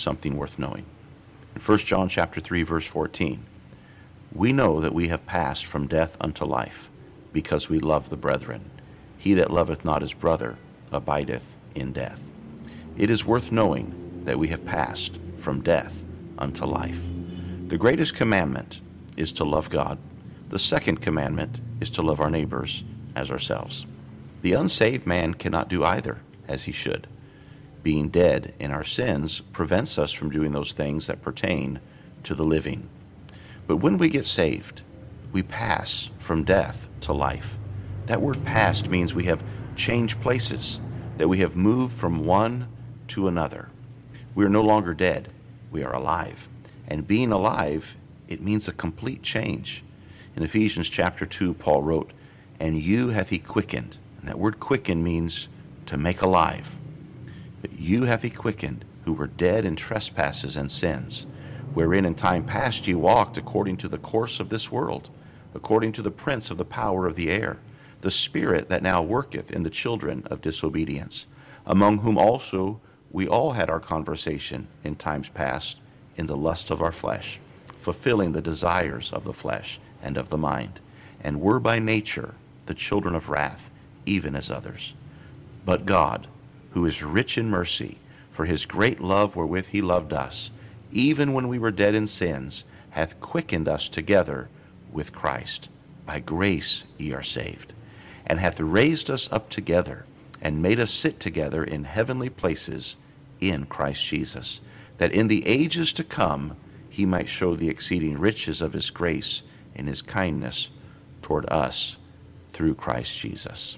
something worth knowing. In 1 John chapter 3, verse 14, we know that we have passed from death unto life, because we love the brethren. He that loveth not his brother abideth in death. It is worth knowing that we have passed from death unto life. The greatest commandment is to love God. The second commandment is to love our neighbors as ourselves. The unsaved man cannot do either as he should. Being dead in our sins prevents us from doing those things that pertain to the living. But when we get saved, we pass from death to life. That word passed means we have changed places, that we have moved from one to another. We are no longer dead, we are alive. And being alive, it means a complete change. In Ephesians chapter 2, Paul wrote, "And you hath he quickened." And that word quicken means to make alive. "But you hath he quickened, who were dead in trespasses and sins, wherein in time past ye walked according to the course of this world, according to the prince of the power of the air, the spirit that now worketh in the children of disobedience, among whom also we all had our conversation in times past in the lust of our flesh, fulfilling the desires of the flesh and of the mind, and were by nature the children of wrath, even as others. But God, who is rich in mercy, for his great love wherewith he loved us, even when we were dead in sins, hath quickened us together with Christ. By grace ye are saved, and hath raised us up together, and made us sit together in heavenly places in Christ Jesus, that in the ages to come he might show the exceeding riches of his grace in his kindness toward us through Christ Jesus."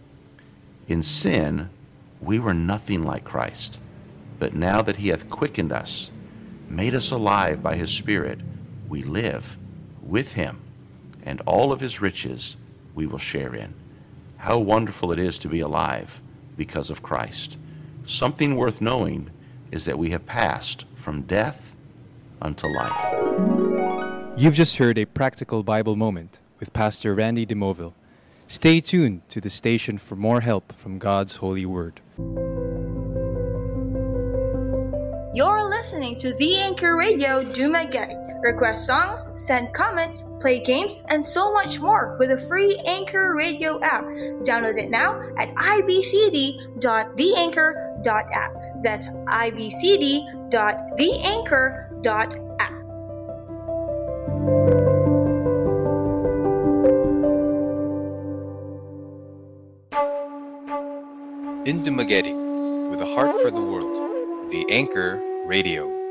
In sin, we were nothing like Christ, but now that he hath quickened us, made us alive by his Spirit, we live with him, and all of his riches we will share in. How wonderful it is to be alive because of Christ. Something worth knowing is that we have passed from death unto life. You've just heard a practical Bible moment with Pastor Randy DeMoville. Stay tuned to the station for more help from God's holy word. You're listening to The Anchor Radio Dumaguete. Request songs, send comments, play games, and so much more with the free Anchor Radio app. Download it now at ibcd.theanchor.app. That's ibcd.theanchor.app. In Dumaguete, with a heart for the world, The Anchor Radio.